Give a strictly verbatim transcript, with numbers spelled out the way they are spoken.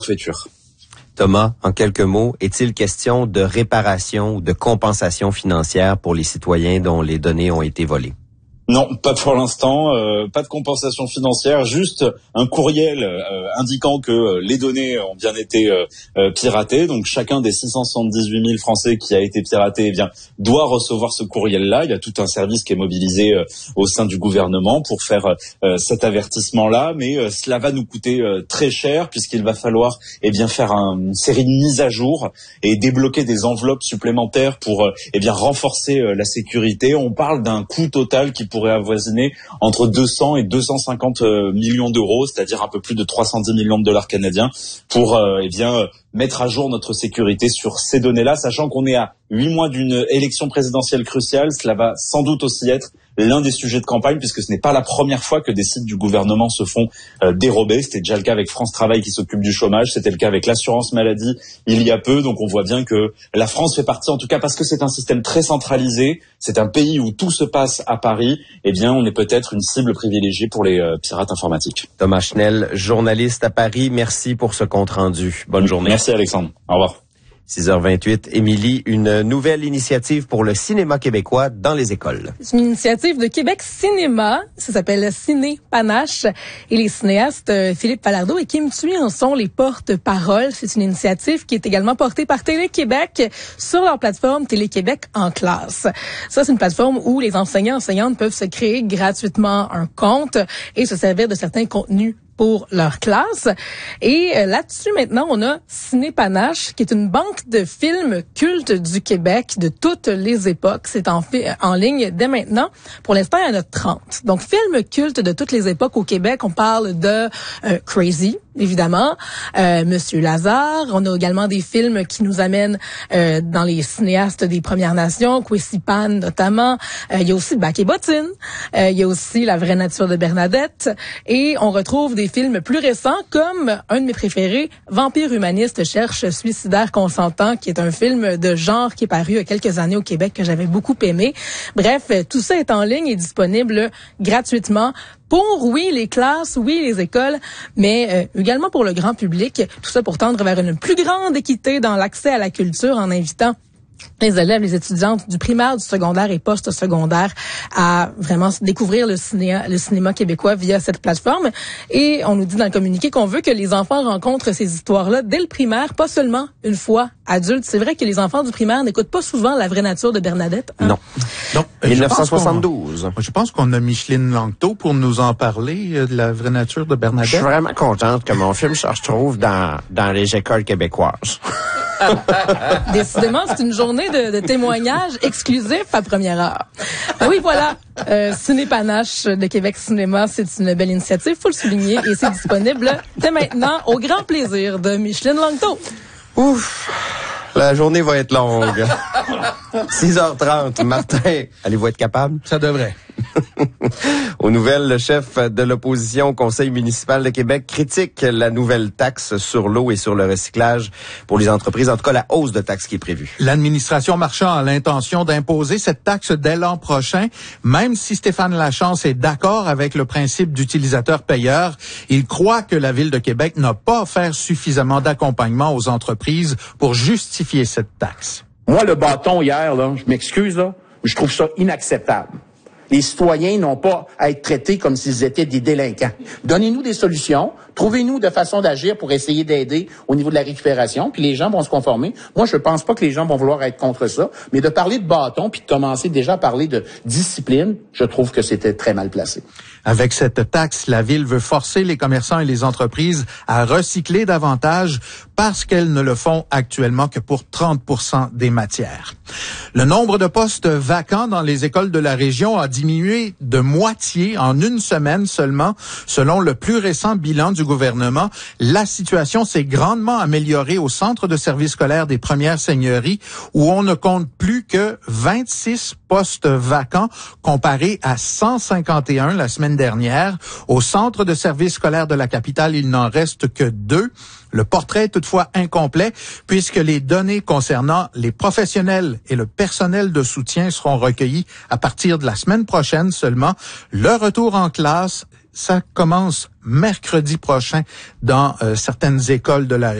forfaiture. Thomas, en quelques mots, est-il question de réparation ou de compensation financière pour les citoyens dont les données ont été volées? Non, pas pour l'instant, euh, pas de compensation financière, juste un courriel euh, indiquant que euh, les données ont bien été euh, euh, piratées. Donc chacun des six cent soixante-dix-huit mille Français qui a été piraté, eh bien, doit recevoir ce courriel-là. Il y a tout un service qui est mobilisé euh, au sein du gouvernement pour faire euh, cet avertissement-là, mais euh, cela va nous coûter euh, très cher puisqu'il va falloir eh bien faire un, une série de mises à jour et débloquer des enveloppes supplémentaires pour euh, eh bien renforcer euh, la sécurité. On parle d'un coût total qui pourrait avoisiner entre deux cents et deux cent cinquante millions d'euros, c'est-à-dire un peu plus de trois cent dix millions de dollars canadiens pour euh, eh bien mettre à jour notre sécurité sur ces données-là, sachant qu'on est à huit mois d'une élection présidentielle cruciale. Cela va sans doute aussi être l'un des sujets de campagne, puisque ce n'est pas la première fois que des sites du gouvernement se font euh, dérober. C'était déjà le cas avec France Travail qui s'occupe du chômage, c'était le cas avec l'assurance maladie il y a peu. Donc on voit bien que la France fait partie, en tout cas parce que c'est un système très centralisé, c'est un pays où tout se passe à Paris, eh bien on est peut-être une cible privilégiée pour les euh, pirates informatiques. Thomas Schnell, journaliste à Paris, merci pour ce compte-rendu. Bonne journée. Merci Alexandre, au revoir. six heures vingt-huit, Émilie, une nouvelle initiative pour le cinéma québécois dans les écoles. C'est une initiative de Québec Cinéma, ça s'appelle Ciné Panache, et les cinéastes euh, Philippe Falardeau et Kim Thuy en sont les porte-paroles. C'est une initiative qui est également portée par Télé-Québec sur leur plateforme Télé-Québec en classe. Ça, c'est une plateforme où les enseignants et enseignantes peuvent se créer gratuitement un compte et se servir de certains contenus pour leur classe. Et euh, là-dessus, maintenant, on a Ciné Panache, qui est une banque de films cultes du Québec de toutes les époques. C'est en, fi- en ligne dès maintenant. Pour l'instant, il y en a trente. Donc, films cultes de toutes les époques au Québec. On parle de euh, Crazy, évidemment, euh, Monsieur Lazare. On a également des films qui nous amènent euh, dans les cinéastes des Premières Nations, Kwesi Pan notamment. Euh, il y a aussi Bac et Bottine. Euh, il y a aussi La vraie nature de Bernadette. Et on retrouve des films plus récents comme un de mes préférés, Vampire humaniste cherche suicidaire consentant, qui est un film de genre qui est paru il y a quelques années au Québec que j'avais beaucoup aimé. Bref, tout ça est en ligne et disponible gratuitement pour, oui, les classes, oui, les écoles, mais euh, également pour le grand public. Tout ça pour tendre vers une plus grande équité dans l'accès à la culture en invitant les élèves, les étudiantes du primaire, du secondaire et post-secondaire à vraiment découvrir le cinéma, le cinéma québécois via cette plateforme. Et on nous dit dans le communiqué qu'on veut que les enfants rencontrent ces histoires-là dès le primaire, pas seulement une fois adultes. C'est vrai que les enfants du primaire n'écoutent pas souvent La vraie nature de Bernadette. Hein? Non. Non. dix-neuf cent soixante-douze. Je pense qu'on a Micheline Langto pour nous en parler de La vraie nature de Bernadette. Je suis vraiment contente que mon film se retrouve dans, dans les écoles québécoises. Décidément, c'est une journée de, de témoignages exclusifs à première heure. Ben oui, voilà. Euh, Ciné Panache de Québec Cinéma, c'est une belle initiative, faut le souligner, et c'est disponible dès maintenant au grand plaisir de Micheline Langto. Ouf! La journée va être longue. six heures trente. Martin, allez-vous être capable? Ça devrait. Aux nouvelles, le chef de l'opposition au Conseil municipal de Québec critique la nouvelle taxe sur l'eau et sur le recyclage pour les entreprises, en tout cas la hausse de taxe qui est prévue. L'administration Marchand a l'intention d'imposer cette taxe dès l'an prochain, même si Stéphane Lachance est d'accord avec le principe d'utilisateur-payeur. Il croit que la Ville de Québec n'a pas offert suffisamment d'accompagnement aux entreprises pour justifier cette taxe. Moi, le bâton hier, là, je m'excuse, là, je trouve ça inacceptable. Les citoyens n'ont pas à être traités comme s'ils étaient des délinquants. Donnez-nous des solutions, trouvez-nous de façon d'agir pour essayer d'aider au niveau de la récupération, puis les gens vont se conformer. Moi, je pense pas que les gens vont vouloir être contre ça, mais de parler de bâton puis de commencer déjà à parler de discipline, je trouve que c'était très mal placé. Avec cette taxe, la Ville veut forcer les commerçants et les entreprises à recycler davantage parce qu'elles ne le font actuellement que pour trente pour cent des matières. Le nombre de postes vacants dans les écoles de la région a diminué de moitié en une semaine seulement, selon le plus récent bilan du gouvernement. La situation s'est grandement améliorée au centre de service scolaire des Premières Seigneuries, où on ne compte plus que vingt-six postes vacants comparé à cent cinquante et un la semaine dernière. Au centre de service scolaire de la capitale, il n'en reste que deux. Le portrait est toutefois incomplet puisque les données concernant les professionnels et le personnel de soutien seront recueillies à partir de la semaine prochaine seulement. Le retour en classe ça commence mercredi prochain dans euh, certaines écoles de la